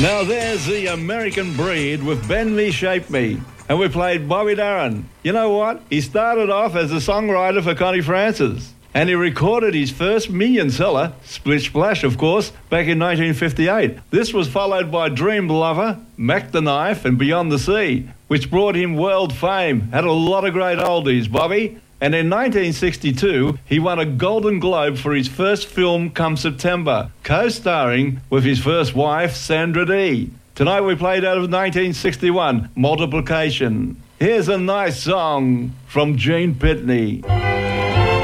Now there's the American Breed with Bend Me, Shape Me. And we played Bobby Darin. You know what? He started off as a songwriter for Connie Francis. And he recorded his first million seller, Splish Splash, of course, back in 1958. This was followed by Dream Lover, Mac the Knife, and Beyond the Sea, which brought him world fame. Had a lot of great oldies, Bobby. And in 1962, he won a Golden Globe for his first film, Come September, co-starring with his first wife, Sandra Dee. Tonight we played out of 1961, Multiplication. Here's a nice song from Gene Pitney.